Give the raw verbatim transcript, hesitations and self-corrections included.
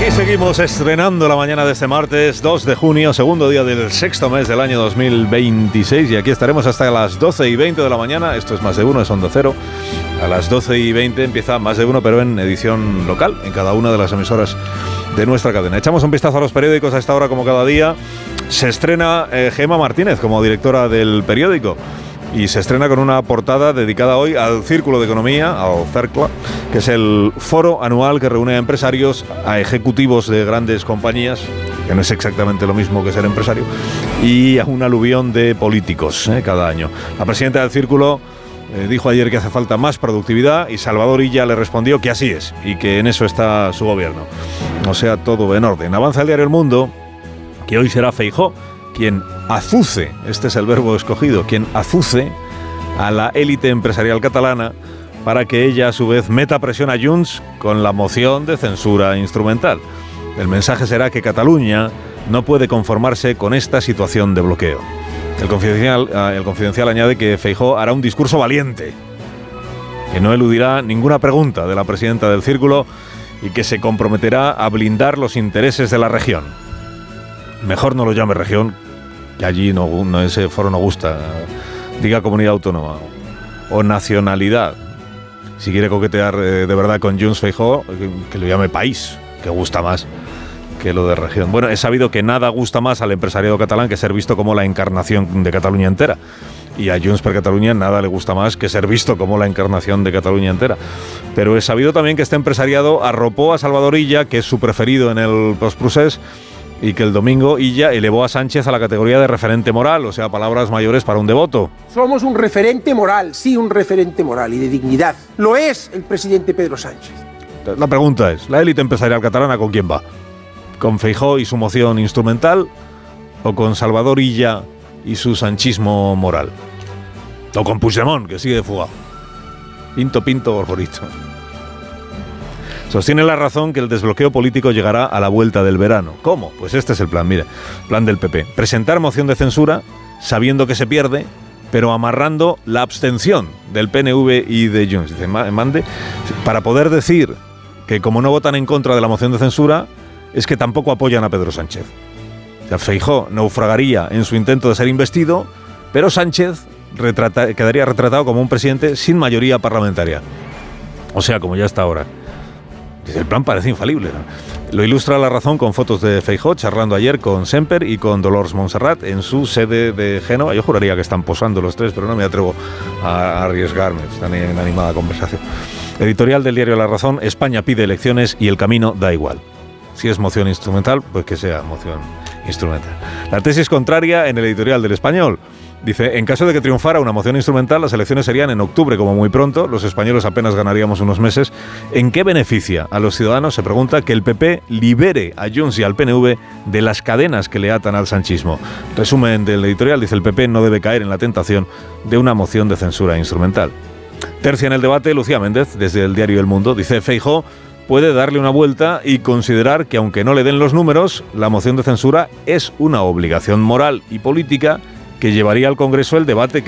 Y seguimos estrenando la mañana de este martes dos de junio, segundo día del sexto mes del año dos mil veintiséis, y aquí estaremos hasta las doce y veinte de la mañana. Esto es Más de Uno, es Onda Cero. A las doce y veinte empieza Más de Uno, pero en edición local, en cada una de las emisoras de nuestra cadena. Echamos un vistazo a los periódicos a esta hora, como cada día. Se estrena eh, Gemma Martínez como directora del periódico. Y se estrena con una portada dedicada hoy al Círculo de Economía, al CERCLA, que es el foro anual que reúne a empresarios, a ejecutivos de grandes compañías, que no es exactamente lo mismo que ser empresario, y a un aluvión de políticos eh, cada año. La presidenta del Círculo eh, dijo ayer que hace falta más productividad, y Salvador Illa le respondió que así es, y que en eso está su gobierno. O sea, todo en orden. Avanza el diario El Mundo, que hoy será Feijóo quien azuce, este es el verbo escogido, quien azuce a la élite empresarial catalana para que ella a su vez meta presión a Junts con la moción de censura instrumental. El mensaje será que Cataluña no puede conformarse con esta situación de bloqueo. El Confidencial, el Confidencial añade que Feijóo hará un discurso valiente, que no eludirá ninguna pregunta de la presidenta del Círculo y que se comprometerá a blindar los intereses de la región. Mejor no lo llame región, que allí no, no, ese foro no gusta. Diga comunidad autónoma o nacionalidad. Si quiere coquetear eh, de verdad con Junts Feijóo, que, que lo llame país, que gusta más que lo de región. Bueno, es sabido que nada gusta más al empresariado catalán que ser visto como la encarnación de Cataluña entera. Y a Junts per Catalunya nada le gusta más que ser visto como la encarnación de Cataluña entera. Pero es sabido también que este empresariado arropó a Salvador Illa, que es su preferido en el postprocés, y que el domingo Illa elevó a Sánchez a la categoría de referente moral, o sea, palabras mayores para un devoto. Somos un referente moral, sí, un referente moral y de dignidad. Lo es el presidente Pedro Sánchez. La pregunta es, ¿la élite empresarial catalana con quién va? ¿Con Feijóo y su moción instrumental? ¿O con Salvador Illa y su sanchismo moral? ¿O con Puigdemont, que sigue fugado? Pinto, pinto, gorgorito. Sostiene La Razón que el desbloqueo político llegará a la vuelta del verano. ¿Cómo? Pues este es el plan, mire, plan del P P. Presentar moción de censura, sabiendo que se pierde, pero amarrando la abstención del P N V y de Junts. Dice, mande, para poder decir que como no votan en contra de la moción de censura, es que tampoco apoyan a Pedro Sánchez. O sea, Feijóo naufragaría en su intento de ser investido, pero Sánchez retrata, quedaría retratado como un presidente sin mayoría parlamentaria. O sea, como ya está ahora. El plan parece infalible, ¿no? Lo ilustra La Razón con fotos de Feijóo charlando ayer con Semper y con Dolors Montserrat en su sede de Génova. Yo juraría que están posando los tres, pero no me atrevo a arriesgarme. Están en animada conversación. Editorial del diario La Razón: España pide elecciones y el camino da igual. Si es moción instrumental, pues que sea moción instrumental. La tesis contraria en el editorial del Español. Dice, en caso de que triunfara una moción instrumental, las elecciones serían en octubre, como muy pronto, los españoles apenas ganaríamos unos meses. ¿En qué beneficia a los ciudadanos, se pregunta, que el P P libere a Junts y al P N V de las cadenas que le atan al sanchismo? Resumen del editorial, dice, el P P no debe caer en la tentación de una moción de censura instrumental. Tercia en el debate, Lucía Méndez, desde el diario El Mundo, dice, Feijóo puede darle una vuelta y considerar que, aunque no le den los números, la moción de censura es una obligación moral y política que llevaría al Congreso el debate que